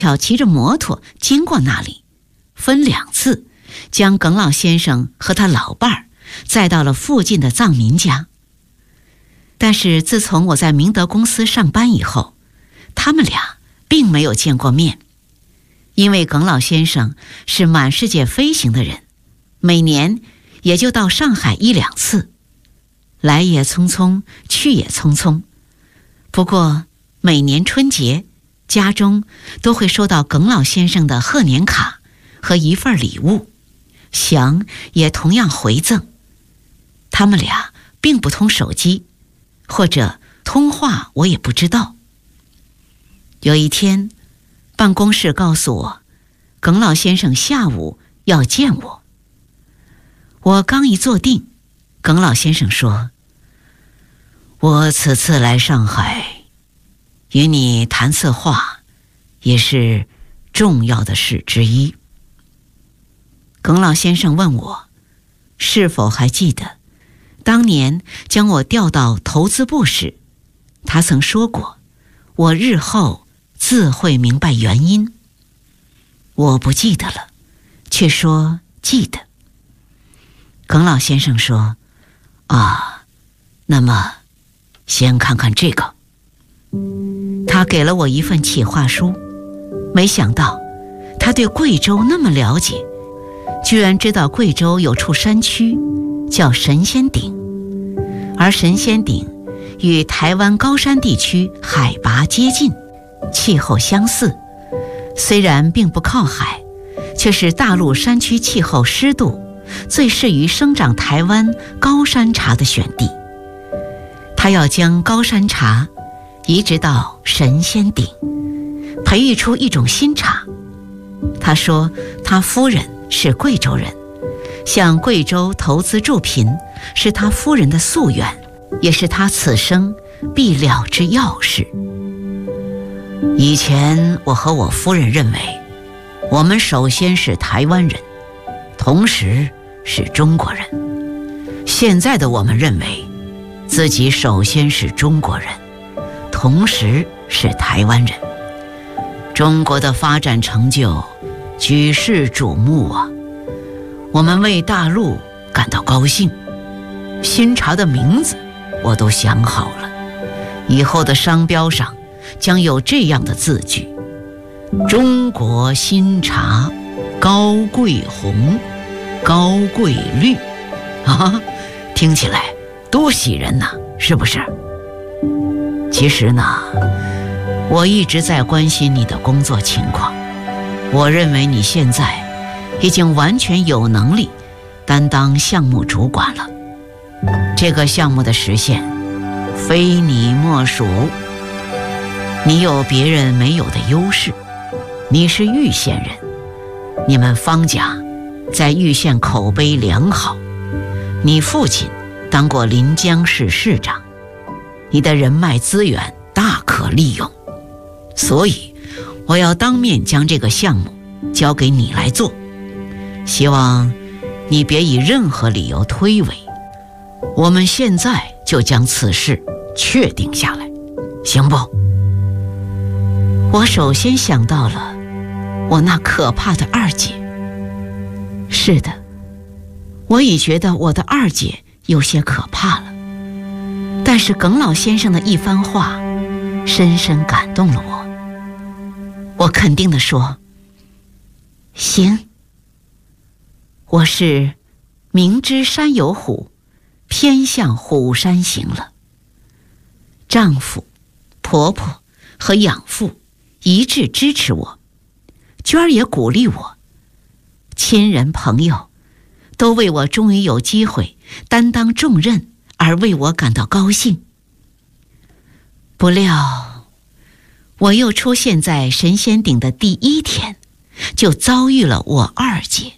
巧骑着摩托经过那里，分2次将耿老先生和他老伴儿载到了附近的藏民家。但是自从我在明德公司上班以后，他们俩并没有见过面。因为耿老先生是满世界飞行的人，每年也就到上海1、2次，来也匆匆，去也匆匆。不过每年春节，家中都会收到耿老先生的贺年卡和一份礼物，祥也同样回赠。他们俩并不通手机，或者通话我也不知道。有一天，办公室告诉我，耿老先生下午要见我。我刚一坐定，耿老先生说：“我此次来上海，与你谈次话，也是重要的事之一。”耿老先生问我，是否还记得当年将我调到投资部时，他曾说过，我日后自会明白原因。我不记得了，却说记得。耿老先生说：“啊，那么先看看这个。”他给了我一份企划书，没想到他对贵州那么了解，居然知道贵州有处山区叫神仙顶，而神仙顶与台湾高山地区海拔接近，气候相似，虽然并不靠海，却是大陆山区气候湿度最适于生长台湾高山茶的选地。他要将高山茶移植到神仙顶，培育出一种新茶。他说他夫人是贵州人，向贵州投资助贫是他夫人的夙愿，也是他此生必了之要事。以前我和我夫人认为，我们首先是台湾人，同时是中国人。现在的我们认为，自己首先是中国人，同时是台湾人。中国的发展成就举世瞩目啊，我们为大陆感到高兴。新茶的名字我都想好了，以后的商标上将有这样的字句：中国新茶，高贵红，高贵绿。啊，听起来多喜人呐，是不是？其实呢，我一直在关心你的工作情况。我认为你现在已经完全有能力担当项目主管了。这个项目的实现，非你莫属。你有别人没有的优势，你是玉县人，你们方家在玉县口碑良好，你父亲当过临江市市长，你的人脉资源大可利用。所以我要当面将这个项目交给你来做，希望你别以任何理由推诿。我们现在就将此事确定下来，行不？我首先想到了我那可怕的二姐。是的，我已觉得我的二姐有些可怕了，但是耿老先生的一番话深深感动了我。我肯定地说：行。我是明知山有虎，偏向虎山行了。丈夫、婆婆和养父一致支持我，娟儿也鼓励我，亲人朋友都为我终于有机会担当重任而为我感到高兴。不料我又出现在神仙顶的第1天，就遭遇了我二姐。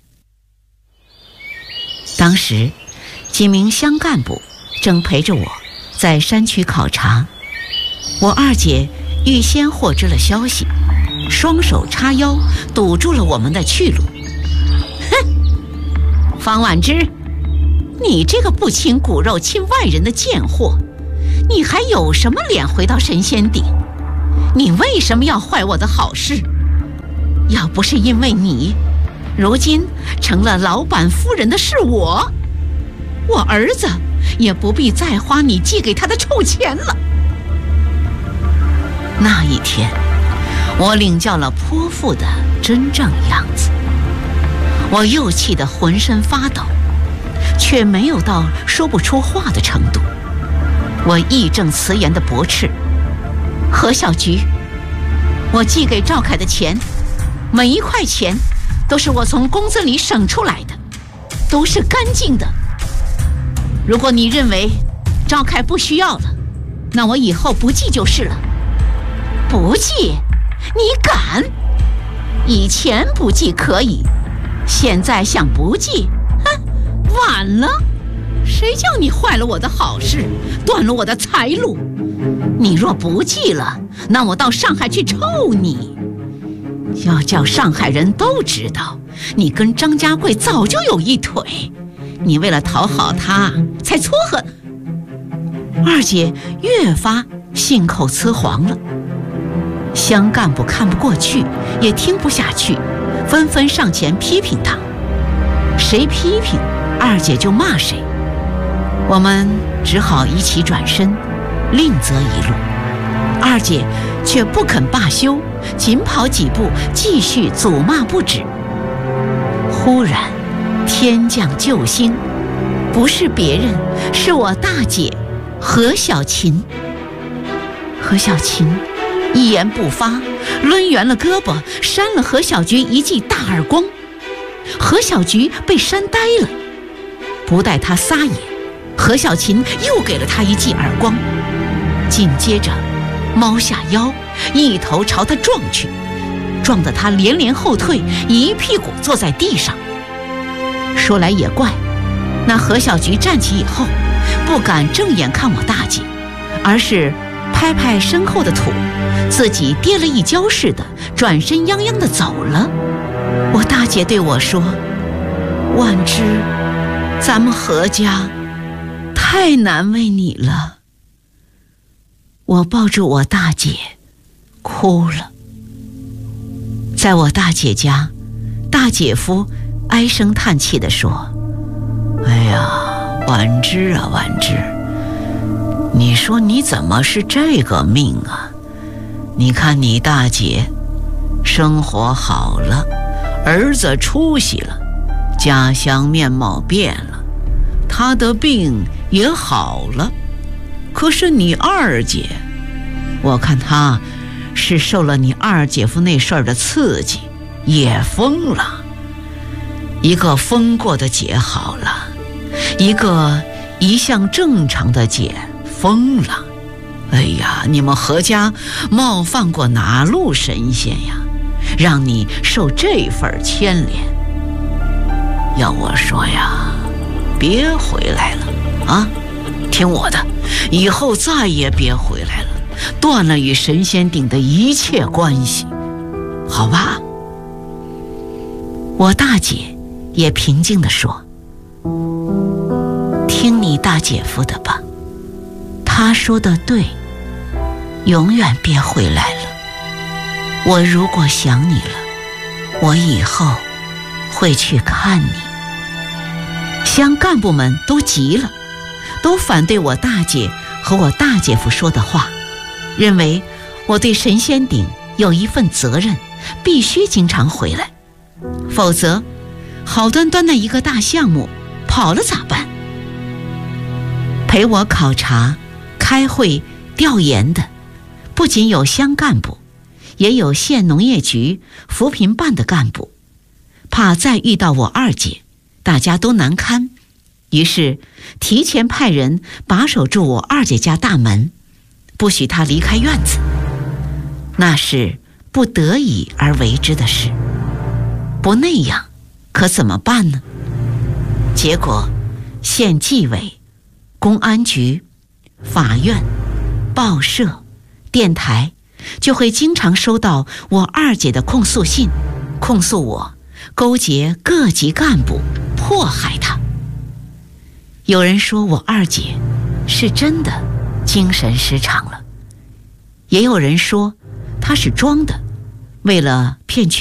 当时几名乡干部正陪着我在山区考察，我二姐预先获知了消息，双手叉腰堵住了我们的去路。哼，方婉之，你这个不亲骨肉亲外人的贱货，你还有什么脸回到神仙顶？你为什么要坏我的好事？ 要不是因为你，如今成了老板夫人的是我儿子也不必再花你寄给他的臭钱了。那一天，我领教了泼妇的真正样子，我又气得浑身发抖，却没有到说不出话的程度。我义正辞严地驳斥：何小菊，我寄给赵凯的钱，每一块钱都是我从工资里省出来的，都是干净的。如果你认为赵凯不需要了，那我以后不寄就是了。不寄？你敢？以前不寄可以，现在想不寄，晚了。谁叫你坏了我的好事，断了我的财路？你若不寄了，那我到上海去抽你，要叫上海人都知道你跟张家贵早就有一腿，你为了讨好他才撮合。二姐越发信口雌黄了，乡干部看不过去，也听不下去，纷纷上前批评他。谁批评，二姐就骂谁。我们只好一起转身，另择一路。二姐却不肯罢休，紧跑几步，继续诅骂不止。忽然，天降救星，不是别人，是我大姐何小琴。何小琴一言不发，抡圆了胳膊，扇了何小菊一记大耳光。何小菊被扇呆了，不待他撒野，何小琴又给了他一记耳光，紧接着猫下腰，一头朝他撞去，撞得他连连后退，一屁股坐在地上。说来也怪，那何小菊站起以后，不敢正眼看我大姐，而是拍拍身后的土，自己跌了一跤似的，转身泱泱地走了。我大姐对我说：万之，咱们何家太难为你了。我抱住我大姐哭了。在我大姐家，大姐夫唉声叹气地说：哎呀，婉之啊婉之，你说你怎么是这个命啊？你看你大姐生活好了，儿子出息了，家乡面貌变了，她的病也好了。可是你二姐，我看她是受了你二姐夫那事儿的刺激，也疯了。一个疯过的姐好了，一个一向正常的姐疯了。哎呀，你们何家冒犯过哪路神仙呀，让你受这份牵连？要我说呀，别回来了啊！听我的，以后再也别回来了，断了与神仙顶的一切关系，好吧？我大姐也平静地说：听你大姐夫的吧，他说的对，永远别回来了。我如果想你了，我以后会去看你。乡干部们都急了，都反对我大姐和我大姐夫说的话，认为我对神仙顶有一份责任，必须经常回来，否则好端端的一个大项目跑了咋办？陪我考察、开会、调研的不仅有乡干部，也有县农业局扶贫办的干部，怕再遇到我二姐，大家都难堪，于是提前派人把守住我二姐家大门，不许她离开院子。那是不得已而为之的事，不那样可怎么办呢？结果县纪委、公安局、法院、报社、电台就会经常收到我二姐的控诉信，控诉我勾结各级干部迫害她。有人说我二姐是真的精神失常了，也有人说她是装的，为了骗取